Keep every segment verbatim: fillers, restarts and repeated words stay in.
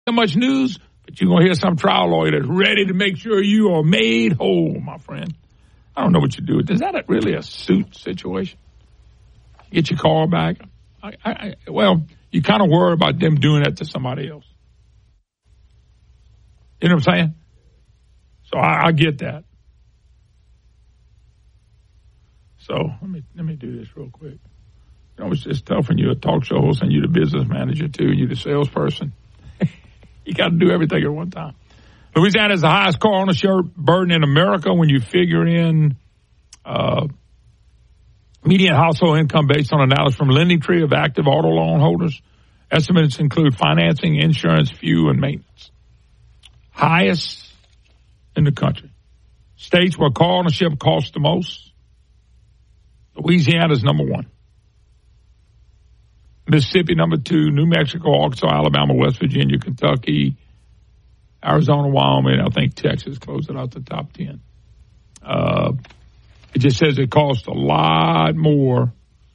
much news, but you're going to hear some trial lawyer that's ready to make sure you are made whole, my friend. I don't know what you do. Is that a, really a suit situation? Get your car back? I, I, well, you kind of worry about them doing that to somebody else. You know what I'm saying? So I, I get that. So let me let me do this real quick. You know, it's just tough when you're a talk show host and you're the business manager too, and you're the salesperson. You got to do everything at one time. Louisiana is the highest car ownership burden in America when you figure in uh, median household income based on analysis from LendingTree of active auto loan holders. Estimates include financing, insurance, fuel, and maintenance. Highest in the country. States where car ownership costs the most. Louisiana is number one. Mississippi, number two. New Mexico, Arkansas, Alabama, West Virginia, Kentucky, Arizona, Wyoming. I think Texas closed it out the top ten. Uh, it just says it costs a lot more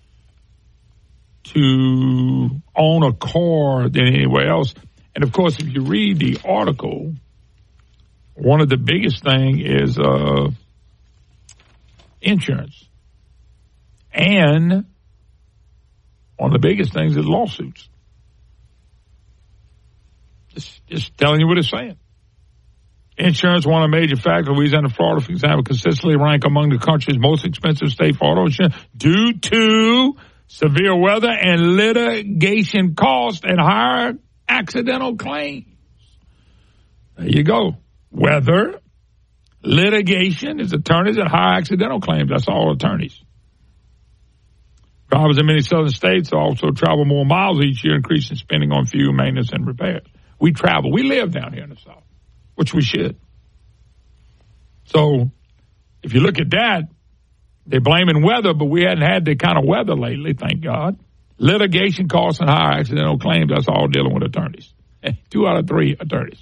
to own a car than anywhere else. And, of course, if you read the article, one of the biggest thing is uh, insurance. And one of the biggest things is lawsuits. Just, just telling you what it's saying. Insurance, one of the major factors. Louisiana and Florida, for example, consistently rank among the country's most expensive state for auto insurance due to severe weather and litigation costs and higher accidental claims. There you go. Weather, litigation is attorneys and higher accidental claims. That's all attorneys. Drivers in many southern states also travel more miles each year, increasing spending on fuel, maintenance, and repairs. We travel. We live down here in the South, which we should. So if you look at that, they're blaming weather, but we hadn't had that kind of weather lately, thank God. Litigation costs and higher accidental claims, that's all dealing with attorneys. Two out of three attorneys.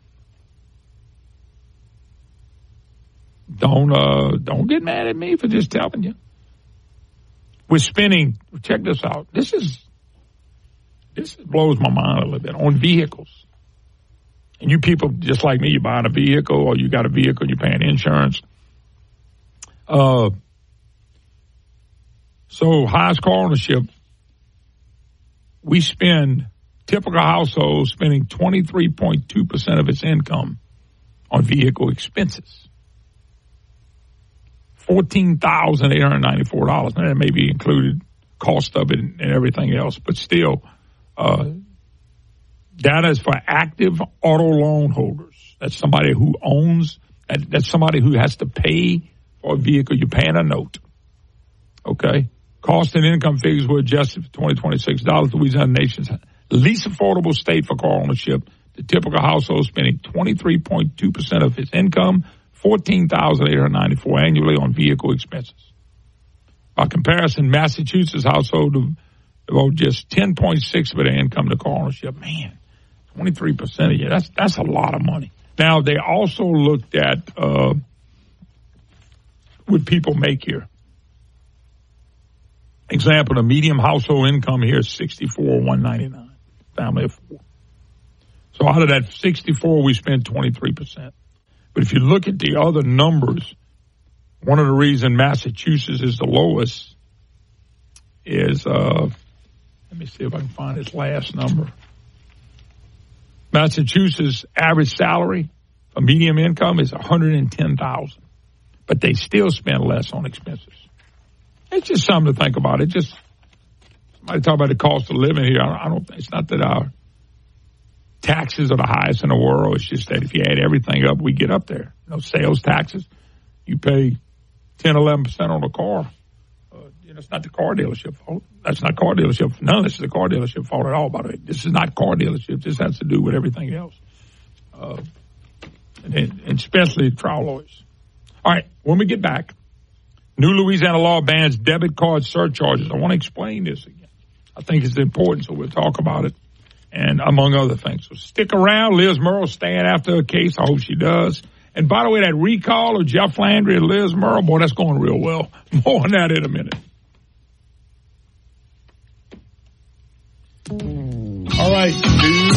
Don't uh, don't get mad at me for just telling you. We're spending, check this out. This is, this blows my mind a little bit on vehicles. And you people just like me, you're buying a vehicle or you got a vehicle, you're paying insurance. Uh, so highest car ownership, we spend, typical household spending twenty-three point two percent of its income on vehicle expenses. fourteen thousand eight hundred ninety-four dollars. And that may be included cost of it and everything else, but still, uh, that is for active auto loan holders. That's somebody who owns, that's somebody who has to pay for a vehicle. You're paying a note. Okay? Cost and income figures were adjusted for twenty twenty-six dollars. Louisiana, nation's least affordable state for car ownership. The typical household spending twenty-three point two percent of its income, fourteen thousand eight hundred ninety-four dollars annually on vehicle expenses. By comparison, Massachusetts household devote just ten point six percent of their income to car ownership. Man, twenty-three percent of you, that's, that's a lot of money. Now, they also looked at uh, what people make here. Example, the median household income here is sixty-four thousand one hundred ninety-nine dollars, family of four. So out of that sixty-four, we spend twenty-three percent. But if you look at the other numbers, one of the reasons Massachusetts is the lowest is, uh, let me see if I can find its last number. Massachusetts' average salary for medium income is one hundred ten thousand dollars, but they still spend less on expenses. It's just something to think about. It just, somebody talk about the cost of living here. I don't, I don't it's not that our taxes are the highest in the world. It's just that if you add everything up, we get up there. You know, sales taxes, you pay ten, eleven percent on a car. Uh, you know, it's not the car dealership fault. That's not car dealership. None of this is the car dealership fault at all, by the way. This is not car dealership. This has to do with everything else. Uh, and, and especially trial lawyers. All right, when we get back, new Louisiana law bans debit card surcharges. I want to explain this again. I think it's important, so we'll talk about it, and among other things. So stick around. Liz Murrow's staying after a case. I hope she does. And by the way, that recall of Jeff Landry and Liz Murrow, boy, that's going real well. More on that in a minute. All right, dude.